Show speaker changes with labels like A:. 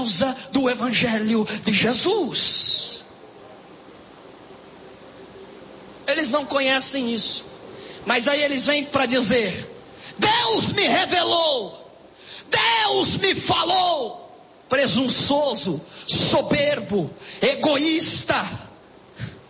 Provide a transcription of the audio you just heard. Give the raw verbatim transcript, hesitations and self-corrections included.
A: causa do Evangelho de Jesus. Eles não conhecem isso. Mas aí eles vêm para dizer: Deus me revelou, Deus me falou. Presunçoso, soberbo, egoísta.